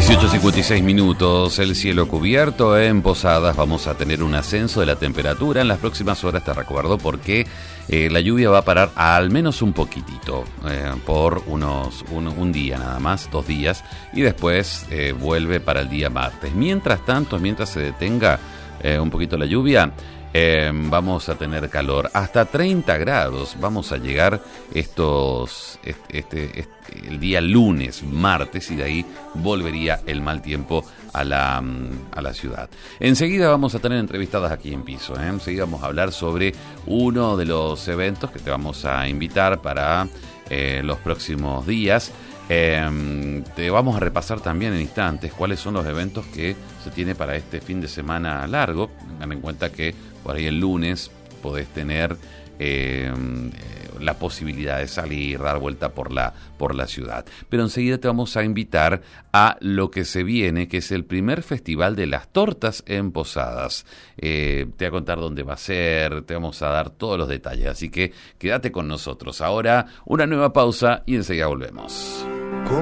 18:56, el cielo cubierto en Posadas. Vamos a tener un ascenso de la temperatura en las próximas horas, te recuerdo, porque la lluvia va a parar al menos un poquitito, por un día nada más, 2 días, y después vuelve para el día martes. Mientras tanto, mientras se detenga un poquito la lluvia, vamos a tener calor, hasta 30 grados vamos a llegar el día lunes, martes, y de ahí volvería el mal tiempo a la ciudad. Enseguida vamos a tener entrevistadas aquí en piso, enseguida vamos a hablar sobre uno de los eventos que te vamos a invitar para los próximos días. Te vamos a repasar también en instantes cuáles son los eventos que se tiene para este fin de semana largo. Ten en cuenta que por ahí el lunes podés tener la posibilidad de salir, dar vuelta por la ciudad. Pero enseguida te vamos a invitar a lo que se viene, que es el primer festival de las tortas en Posadas. Te voy a contar dónde va a ser, te vamos a dar todos los detalles, así que quédate con nosotros. Ahora una nueva pausa y enseguida volvemos.